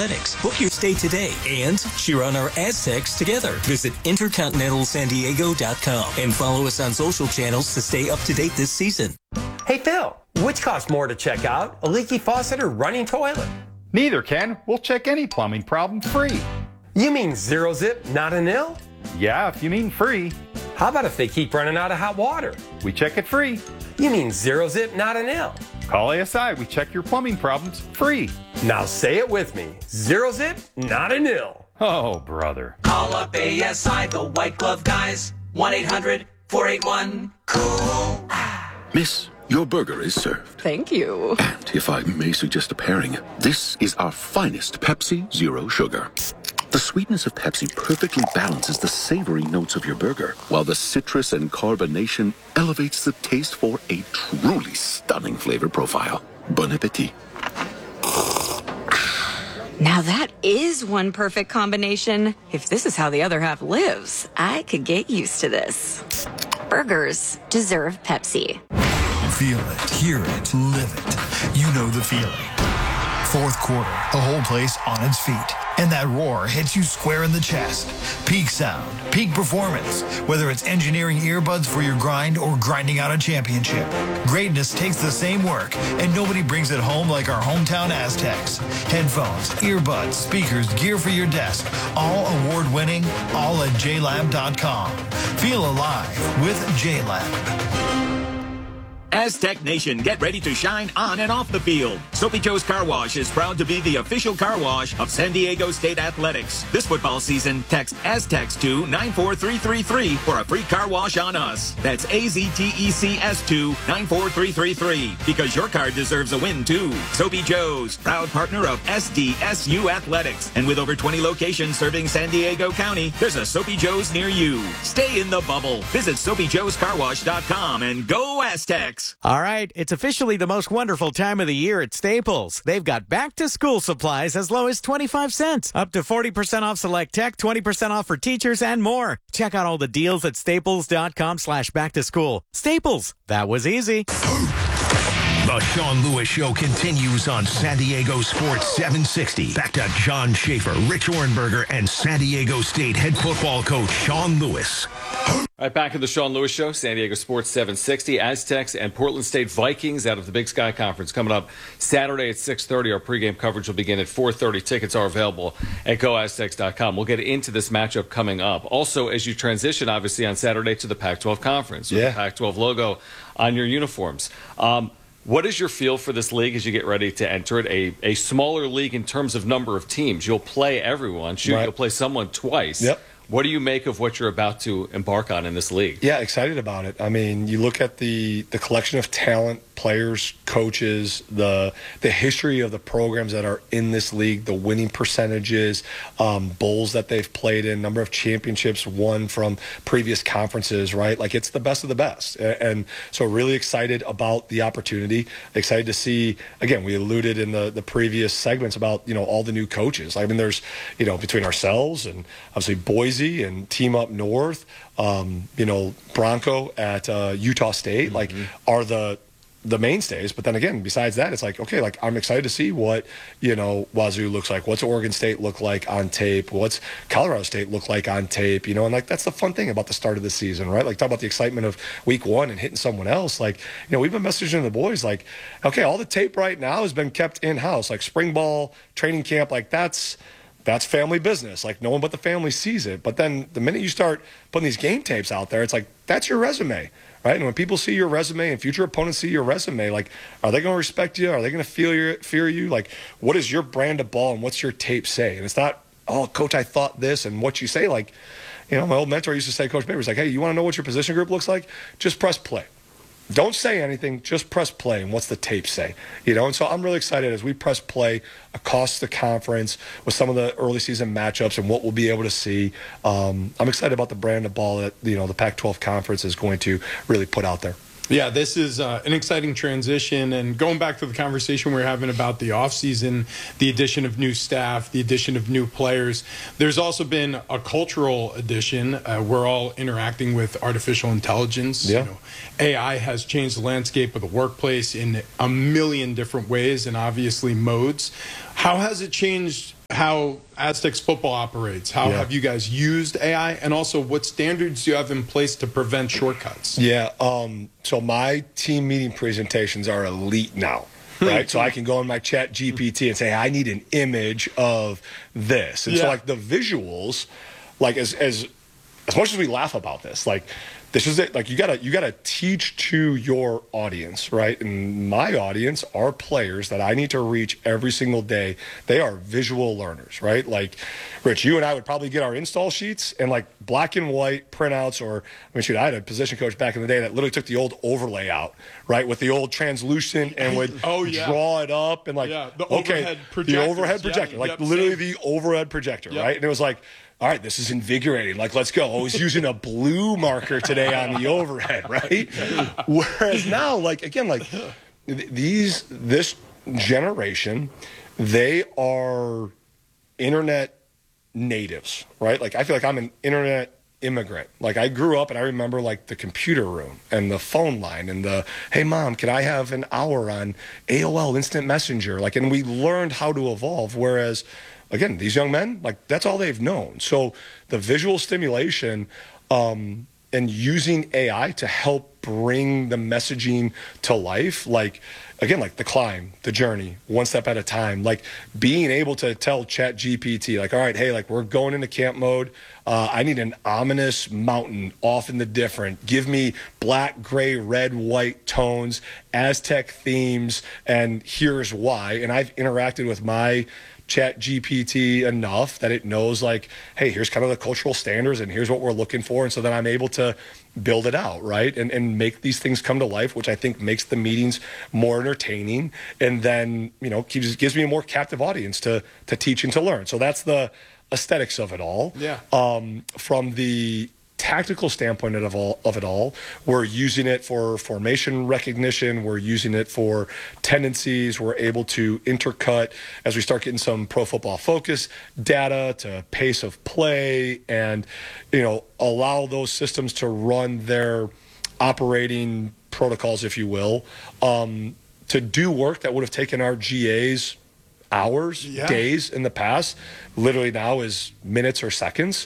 Athletics. Book your stay today and cheer on our Aztecs together. Visit IntercontinentalSanDiego.com and follow us on social channels to stay up to date this season. Hey, Phil, which costs more to check out, a leaky faucet or running toilet? Neither, Ken. We'll check any plumbing problem free. You mean zero zip, not a nil? Yeah, if you mean free. How about if they keep running out of hot water? We check it free. You mean zero zip, not a nil? Call ASI. We check your plumbing problems free. Now say it with me. Zero zip, not a nil. Oh, brother. Call up ASI, the white glove guys. 1-800-481-COOL. Miss, your burger is served. Thank you. And if I may suggest a pairing, this is our finest Pepsi Zero Sugar. The sweetness of Pepsi perfectly balances the savory notes of your burger, while the citrus and carbonation elevates the taste for a truly stunning flavor profile. Bon appetit. Now that is one perfect combination. If this is how the other half lives, I could get used to this. Burgers deserve Pepsi. Feel it, hear it, live it. You know the feeling. Fourth quarter, the whole place on its feet. And that roar hits you square in the chest. Peak sound, peak performance. Whether it's engineering earbuds for your grind or grinding out a championship. Greatness takes the same work, and nobody brings it home like our hometown Aztecs. Headphones, earbuds, speakers, gear for your desk. All award-winning, all at JLab.com. Feel alive with JLab. Aztec Nation, get ready to shine on and off the field. Soapy Joe's Car Wash is proud to be the official car wash of San Diego State Athletics. This football season, text Aztecs to 94333 for a free car wash on us. That's AZTECS to 94333, because your car deserves a win too. Soapy Joe's, proud partner of SDSU Athletics. And with over 20 locations serving San Diego County, there's a Soapy Joe's near you. Stay in the bubble. Visit SoapyJoe'sCarWash.com and go Aztecs. All right, it's officially the most wonderful time of the year at Staples. They've got back-to-school supplies as low as 25 cents, up to 40% off select tech, 20% off for teachers, and more. Check out all the deals at staples.com/back-to-school. Staples, that was easy. The Sean Lewis Show continues on San Diego Sports 760. Back to John Schaefer, Rich Orenberger, and San Diego State head football coach Sean Lewis. All right, back to the Sean Lewis Show, San Diego Sports 760. Aztecs and Portland State Vikings out of the Big Sky Conference coming up Saturday at 6:30. Our pregame coverage will begin at 4:30. Tickets are available at GoAztecs.com. We'll get into this matchup coming up. Also, as you transition, obviously, on Saturday to the Pac-12 Conference with the Pac-12 logo on your uniforms. What is your feel for this league as you get ready to enter it? A smaller league in terms of number of teams. You'll play everyone. You'll play someone twice. Yep. What do you make of what you're about to embark on in this league? Yeah, excited about it. I mean, you look at the collection of talent, players, coaches, the history of the programs that are in this league, the winning percentages, bowls that they've played in, number of championships won from previous conferences, right? Like, it's the best of the best. And so really excited about the opportunity. Excited to see, again, we alluded in the previous segments about, all the new coaches. I mean, there's, between ourselves and obviously Boise and Team Up North, Bronco at Utah State, are the mainstays. But then again, besides that, it's okay, I'm excited to see what, Wazoo looks like. What's Oregon State look like on tape? What's Colorado State look like on tape? And that's the fun thing about the start of the season, right? Talk about the excitement of week one and hitting someone else. We've been messaging the boys, okay, all the tape right now has been kept in-house, spring ball, training camp, that's family business. No one but the family sees it. But then the minute you start putting these game tapes out there, it's that's your resume, right? And when people see your resume and future opponents see your resume, are they going to respect you? Are they going to fear you? What is your brand of ball and what's your tape say? And it's not, oh, coach, I thought this, and what you say. My old mentor used to say, Coach Babers, hey, you want to know what your position group looks like? Just press play. Don't say anything, just press play, and what's the tape say? And so I'm really excited as we press play across the conference with some of the early season matchups and what we'll be able to see. I'm excited about the brand of ball that, the Pac-12 conference is going to really put out there. Yeah, this is an exciting transition. And going back to the conversation we were having about the offseason, the addition of new staff, the addition of new players, there's also been a cultural addition. We're all interacting with artificial intelligence. Yeah. AI has changed the landscape of the workplace in a million different ways and obviously modes. How has it changed how Aztecs football operates. How have you guys used AI? And also, what standards do you have in place to prevent shortcuts? Yeah. So my team meeting presentations are elite now. Right, so I can go in my Chat GPT and say I need an image of this, and so like the visuals, like as much as we laugh about this, like this is it. Like you gotta teach to your audience, right? And my audience are players that I need to reach every single day. They are visual learners, right? Like Rich, you and I would probably get our install sheets and like black and white printouts, or I mean, shoot, I had a position coach back in the day that literally took the old overlay out, right, with the old translucent and would draw it up and like the overhead projector, like literally the overhead projector, right? And it was like, all right, this is invigorating. Like, let's go. I was using a blue marker today on the overhead, right? Whereas now, like, again, like this generation, they are internet natives, right? Like, I feel like I'm an internet immigrant. Like, I grew up and I remember like the computer room and the phone line and the, hey mom, can I have an hour on AOL Instant Messenger? Like, and we learned how to evolve. Whereas, again, these young men, like that's all they've known. So the visual stimulation and using AI to help bring the messaging to life, like, again, like the climb, the journey, one step at a time, like being able to tell Chat GPT, like, all right, hey, like we're going into camp mode. I need an ominous mountain off in the different. Give me black, gray, red, white tones, Aztec themes, and here's why. And I've interacted with my Chat GPT enough that it knows like, hey, here's kind of the cultural standards and here's what we're looking for. And so then I'm able to build it out, right? And make these things come to life, which I think makes the meetings more entertaining. And then, you know, gives me a more captive audience to teach and to learn. So that's the aesthetics of it all. Yeah. From the tactical standpoint of it all, we're using it for formation recognition. We're using it for tendencies. We're able to intercut as we start getting some Pro Football Focus data to pace of play, and you know, allow those systems to run their operating protocols, if you will, to do work that would have taken our GAs hours, days in the past, literally now is minutes or seconds.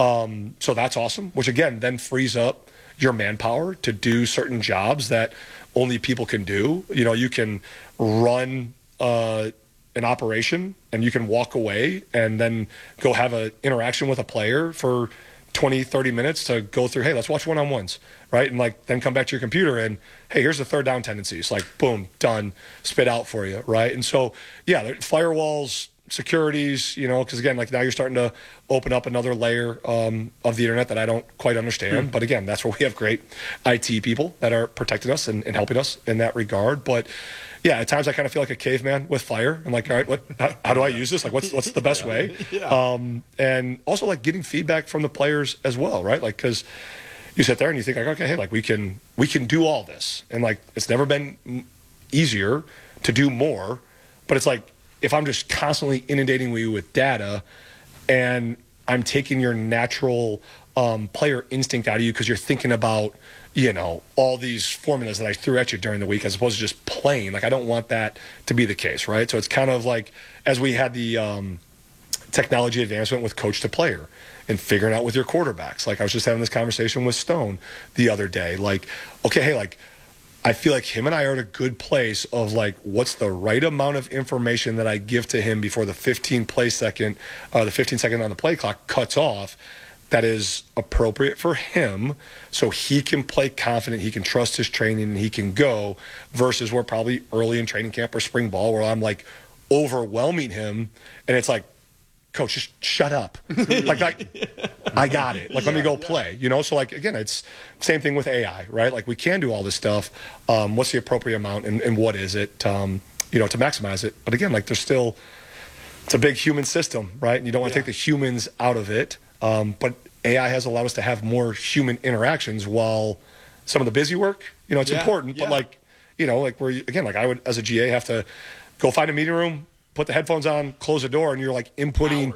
So that's awesome, which again then frees up your manpower to do certain jobs that only people can do. You know, you can run an operation and you can walk away and then go have an interaction with a player for 20, 30 minutes to go through, hey, let's watch one-on-ones, right? And like then come back to your computer and, hey, here's the third down tendencies. Like, boom, done, spit out for you, right? And so, yeah, firewalls, securities, you know, because again, like now you're starting to open up another layer of the internet that I don't quite understand. But again, that's where we have great IT people that are protecting us and helping us in that regard. But yeah, at times I kind of feel like a caveman with fire. I'm like, all right, how do I use this? Like, what's the best way? And also like getting feedback from the players as well, right? Like, because you sit there and you think like, okay, hey, like we can do all this, and like it's never been easier to do more. But it's like if I'm just constantly inundating you with data, and I'm taking your natural player instinct out of you because you're thinking about, you know, all these formulas that I threw at you during the week as opposed to just playing. Like, I don't want that to be the case, right? So it's kind of like as we had the technology advancement with coach to player and figuring out with your quarterbacks. Like, I was just having this conversation with Stone the other day. Like, okay, hey, like, I feel like him and I are at a good place of like, what's the right amount of information that I give to him before the 15 second on the play clock cuts off that is appropriate for him so he can play confident, he can trust his training, and he can go, versus we're probably early in training camp or spring ball where I'm like overwhelming him and it's like, coach, just shut up. like I got it. Like, let me go play, you know? So like, again, it's same thing with AI, right? Like, we can do all this stuff. What's the appropriate amount and what is it, you know, to maximize it? But again, like it's a big human system, right? And you don't want to take the humans out of it. But AI has allowed us to have more human interactions while some of the busy work, you know, it's important, but like, you know, like I would, as a GA, have to go find a meeting room, put the headphones on, close the door, and you're like inputting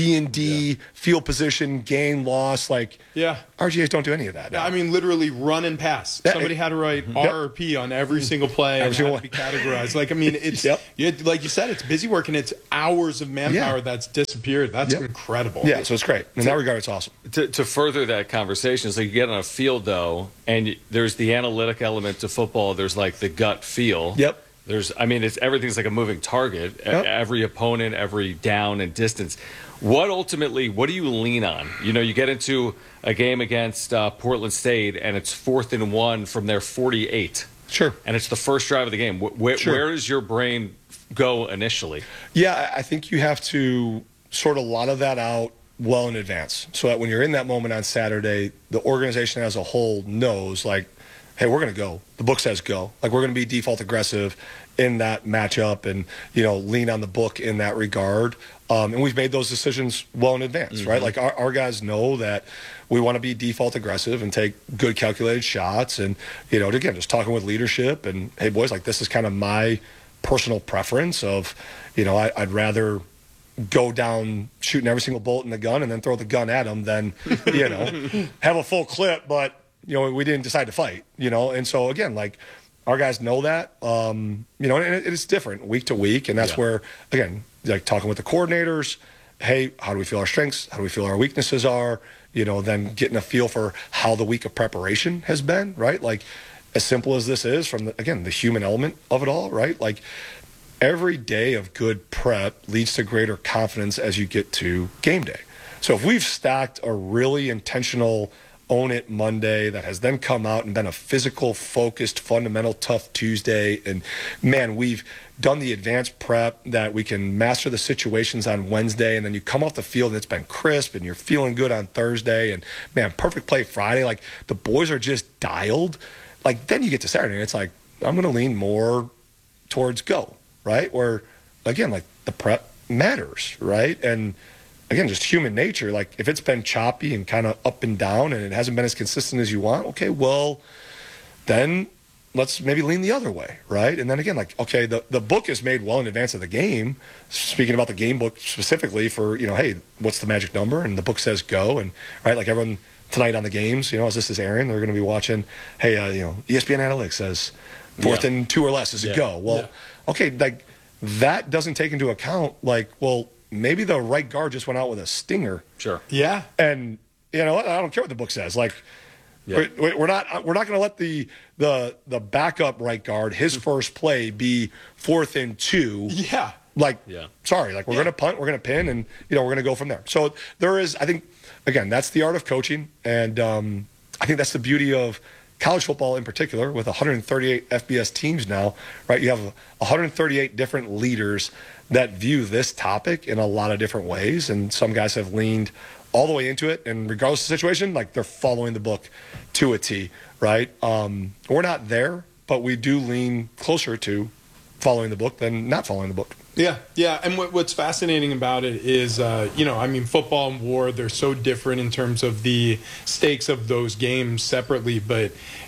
D&D, field position, gain, loss. Like, RGAs don't do any of that. Yeah, I mean, literally run and pass. Somebody had to write R or P on every single play and had to be categorized. Like, I mean, it's like you said, it's busy work and it's hours of manpower that's disappeared. That's incredible. Yeah, so it's great. In that regard, it's awesome. To further that conversation, it's like you get on a field, though, and there's the analytic element to football. There's like the gut feel. Yep. Everything's like a moving target. Every opponent, every down and distance. What do you lean on? You know, you get into a game against Portland State, and it's 4th and 1 from their 48. Sure. And it's the first drive of the game. Where does your brain go initially? Yeah, I think you have to sort a lot of that out well in advance, so that when you're in that moment on Saturday, the organization as a whole knows, like, hey, we're going to go. The book says go. Like, we're going to be default aggressive in that matchup and, lean on the book in that regard. And we've made those decisions well in advance, right? Like, our guys know that we want to be default aggressive and take good calculated shots. And, again, just talking with leadership and, hey, boys, like, this is kind of my personal preference of, I'd rather go down shooting every single bolt in the gun and then throw the gun at them than, have a full clip, but, we didn't decide to fight, and so again, like, our guys know that, and it's different week to week, and that's where, again, like, talking with the coordinators, hey, how do we feel our strengths? How do we feel our weaknesses are? Then getting a feel for how the week of preparation has been, right? Like, as simple as this is, from the human element of it all, right? Like, every day of good prep leads to greater confidence as you get to game day. So if we've stacked a really intentional Own It Monday that has then come out and been a physical, focused, fundamental, tough Tuesday, and man, we've done the advanced prep that we can master the situations on Wednesday, and then you come off the field and it's been crisp and you're feeling good on Thursday, and man, perfect play Friday, like, the boys are just dialed. Like, then you get to Saturday and it's like, I'm going to lean more towards go, right? Where, again, like, the prep matters, right? And again, just human nature. Like, if it's been choppy and kind of up and down and it hasn't been as consistent as you want, okay, well, then let's maybe lean the other way, right? And then again, like, okay, the book is made well in advance of the game. Speaking about the game book specifically for, hey, what's the magic number? And the book says go. And, right, like, everyone tonight on the games, as this is airing, they're going to be watching, hey, ESPN Analytics says 4th and 2 or less is a go. Well, okay, like, that doesn't take into account, like, well, maybe the right guard just went out with a stinger. Sure. Yeah. And I don't care what the book says. Like, we're not going to let the backup right guard, his first play, be 4th and 2. Yeah. Like, sorry, like, we're going to punt, we're going to pin, and we're going to go from there. So there is, I think, again, that's the art of coaching, and I think that's the beauty of college football in particular, with 138 FBS teams now, right? You have 138 different leaders that view this topic in a lot of different ways, and some guys have leaned all the way into it, and regardless of the situation, like, they're following the book to a T, right? We're not there, but we do lean closer to following the book than not following the book. Yeah, yeah. And what's fascinating about it is, football and war, they're so different in terms of the stakes of those games separately. But,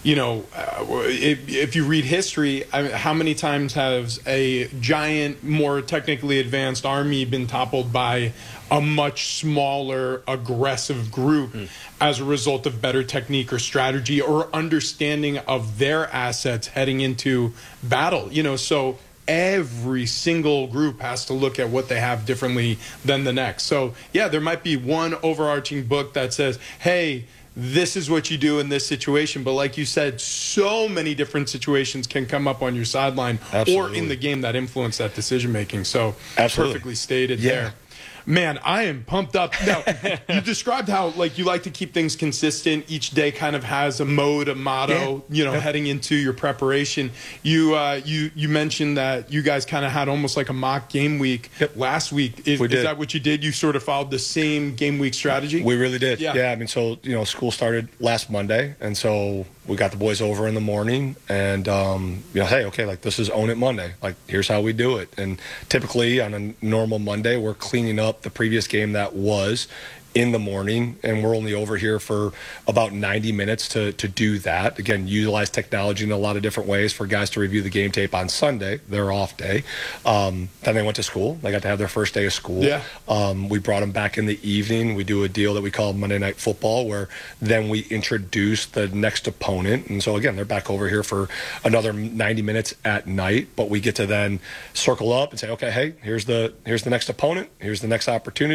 if you read history, how many times has a giant, more technically advanced army been toppled by a much smaller, aggressive group as a result of better technique or strategy or understanding of their assets heading into battle? So every single group has to look at what they have differently than the next. So, yeah, there might be one overarching book that says, hey, this is what you do in this situation. But like you said, so many different situations can come up on your sideline or in the game that influence that decision-making. So perfectly stated there. Man, I am pumped up. Now, you described how, like, you like to keep things consistent. Each day kind of has a mode, a motto, heading into your preparation. You mentioned that you guys kind of had almost like a mock game week last week. Is that what you did? You sort of followed the same game week strategy? We really did. Yeah. So, school started last Monday, and so we got the boys over in the morning, and, hey, okay, like, this is Own It Monday. Like, here's how we do it. And typically on a normal Monday, we're cleaning up the previous game that was in the morning, and we're only over here for about 90 minutes to do that. Again, utilize technology in a lot of different ways for guys to review the game tape on Sunday, their off day. Then they went to school. They got to have their first day of school. Yeah. We brought them back in the evening. We do a deal that we call Monday Night Football, where then we introduce the next opponent. And so, again, they're back over here for another 90 minutes at night, but we get to then circle up and say, okay, hey, here's the next opponent. Here's the next opportunity.